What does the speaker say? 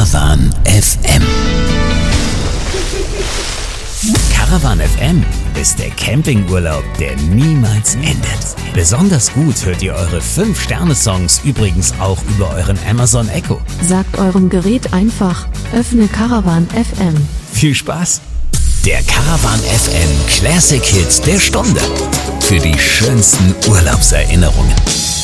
Caravan FM. Caravan FM ist der Campingurlaub, der niemals endet. Besonders gut hört ihr eure 5-Sterne-Songs übrigens auch über euren Amazon Echo. Sagt eurem Gerät einfach, öffne Caravan FM. Viel Spaß! Der Caravan FM Classic Hit der Stunde. Für die schönsten Urlaubserinnerungen.